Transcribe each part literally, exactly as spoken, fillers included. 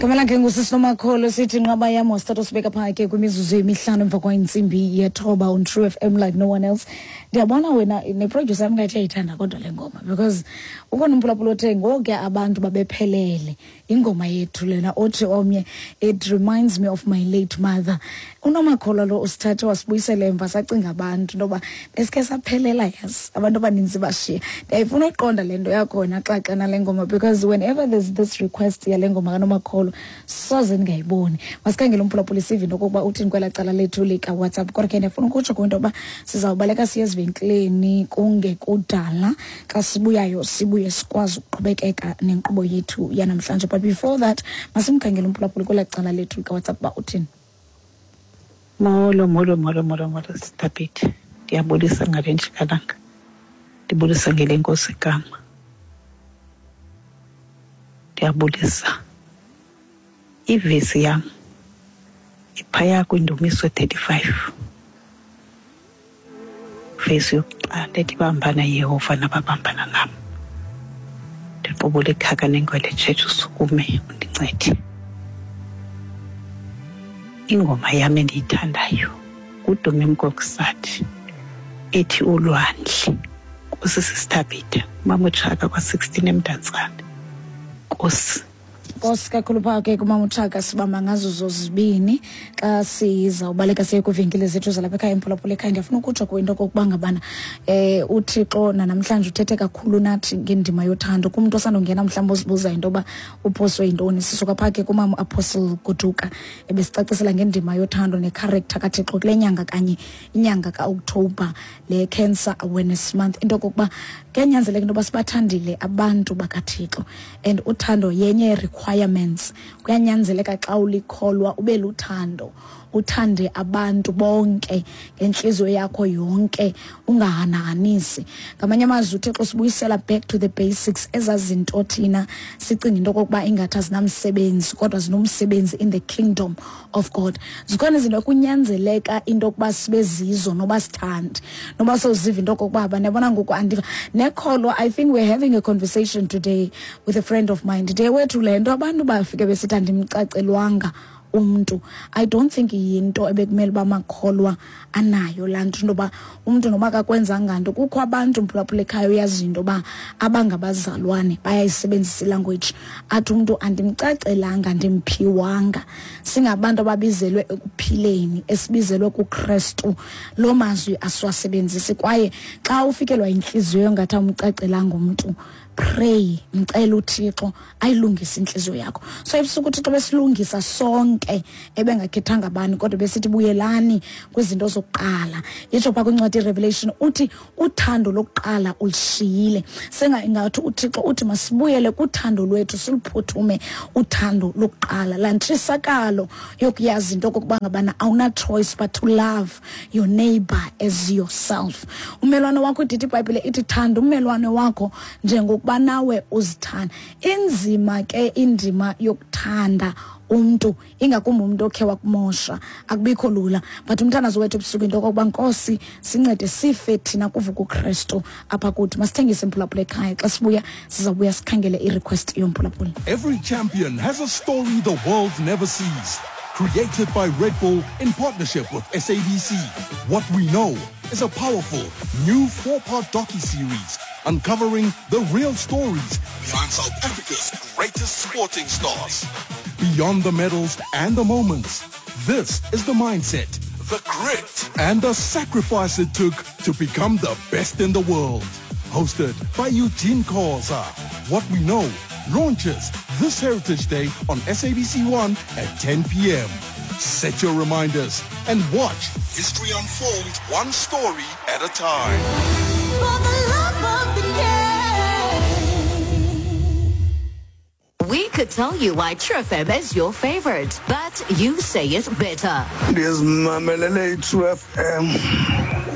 Kamela ke ngusisinomakholo sithi nqaba yamo status beka phake kwimizuzu emihlanu emva kwayintsimbi yethoba on True F M like no one else. Ndiyabona wena ne producer yami ngathi ayithanda kodwa le ngoma because ukona umpulapulo othe ngoke abantu babephelele ingoma yethu lena othi omnye it reminds me of my late mother. Unomakholo lo usithathe wasibuyisela emva sacinga abantu ndoba beske saphelela yazi abantu abaninzi bashiya. Ndiyayifuna uqonda lento yakho wena xaxana le ngoma because whenever there's this request ya le ngoma kanomakholo soze ngayiboni masikhangela umpulapulo isivi nokuba uthini kwela cala lethu lika WhatsApp kodwa ke ndifuna ukutsho kwento ba sizawubaleka siye ezivenkleni kunge kudala xa sibuyayo sibuye sikwazi ukuqhubekeka nenkqubo yethu yanamhlanje. But before that masimkhangela umpulapulo kwela cala lethu lika WhatsApp ba uthini. Molo molo molo molo molo Sitapiti. Ndiyabulisa ngale njikalanga. Ndibulisa ngele nkosi kama. Ndiyabulisa. Ivesi yam iphaya kwindumiso thirty-five. Vesi yokuqala ethi bambana Yehova nababambana nam. Ndiqobole ikhaka nengwele church usukume undincede. Ingoma yami endiyithandayo uDumi Mkokusati ethi ulwandle kusisi Sitapiti mama uChaka kwa sixteen eMdantsane. Nkosi Nkosi kakhulu phake kumama uChaka sibamba ngazo zozibini xa sizawubaleka siye kwivenkile zethu zalapha ekhaya empulaphula ekhaya. Ndiyafuna ukutsho kwinto kokuba ngabana eh uThixo namhlanje uthethe kakhulu nathi ngendima yothando kumuntu osandongena mhlawumbe uzibuza into ba uphoswe yintoni. Sisuka phake kumama Apostle Goduka ebesicacisela ngendima yothando necharacter kaThixo kule nyanga kanye inyanga kaOctober le Cancer Awareness Month. Into kokuba kuyanyanzeleka into basibathandile abantu bakaThixo and uthando yenye requirements. Kuyanyanzeleka xa ulikholwa ube luthando uthande abantu bonke ngenhliziyo yakho yonke ungahanahanisi. Ngamanye amazwi uThixo sibuyisela back to the basics ezazinto thina sicinga into kokuba ingathi azinamsebenzi kodwa zinomsebenzi in the kingdom of God. Zikhona izinto kunyanzeleka into yokuba sibe zizo noba sithandi noba soziva into kokuba abanebona ngoku andiva nekholo. I think we're having a conversation today with a friend of mine today wethu le nto abantu bafike besithi andimcacelwanga umuntu. I don't think yinto ebekumele bamakholwa anayo lanto ndoba umuntu noma akakwenza nganto kukho abantu mphulaphula ekhaya uyazi into ba abangabazalwane bayayisebenzisa language athi umuntu andimcacelanga ndimphiwanga. Singabantu ababizelwe ekuphileni esibizelwe kuKristu lo mazwi asiwasebenzisi kwaye xa ufikelwa inhliziyo ngathi umcacelanga umuntu pray mcela uThixo ayilungise inhliziyo yakho. So ebusuku uThixo besilungisa sonke ebengakhethanga bani kodwa besithi buyelani kwizinto zokuqala. Yitsho pha kwincwadi Revelation uthi uthando lokuqala ulishiyile. Senga ingathi uThixo uthi masibuyele kuthando lwethu siluphuthume uthando lokuqala. Lantrisakalo yokuyazi into kokuba ngabana awuna choice but to love your neighbor as yourself. Umelwane wakho ithi iBhayibhile ithi thanda umelwane wakho njengo kuba nawe uzithanda. Inzima ke indima yokuthanda umuntu ingakumbi umuntu okhe wakumosha akubikho lula but umthandazo wethu ebusuku into kokuba Nkosi sincede sife thina kuvuka uKristu apha kuthi. Masithengise emphulaphula ekhaya xa sibuya sizabuya sikhangele irequest yomphulaphula. Every champion has a story the world never sees. Created by Red Bull in partnership with S A B C. What We Know is a powerful new four-part docu-series uncovering the real stories behind South Africa's greatest sporting stars. Beyond the medals and the moments, this is the mindset, the grit, and the sacrifice it took to become the best in the world. Hosted by Eugene Khoza. What We Know launches this Heritage Day on S A B C one at ten p.m. Set your reminders and watch history unfold one story at a time. For the love of the game. We could tell you why True F M is your favorite, but you say it better. There's Mamelele True F M.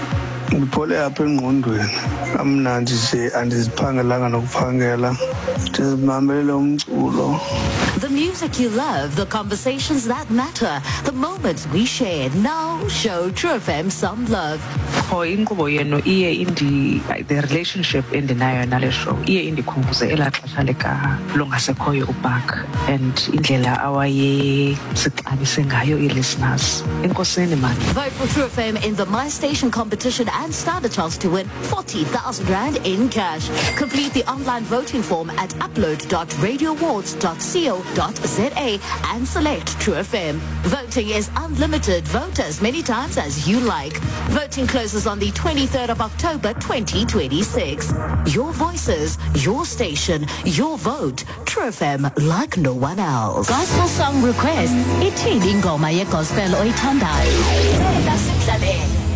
Ndiphole apha engqondweni amnandi nje andiziphangelanga nokuphangela ndizimamelela umculo. The music you love, the conversations that matter, the moments we share. Now show True F M some love. Kho inkqubo yenu iye indi the relationship endinayo nale show iye indikhumbuze elaa xesha lika longasekhoyo uBuck and indlela awaye sixabise ngayo i-listeners. Enkosini man. Vote for True F M in the My Station competition and stand a chance to win forty thousand rand in cash. Complete the online voting form at upload dot radio awards dot co dot za and select True F M. Voting is unlimited. Vote as many times as you like. Voting closes on the twenty-third of October twenty twenty-six. Your voices, your station, your vote. True F M like no one else. Gospel song request. Ithini ingoma ye gospel oyithandayo? Cela sidlalele.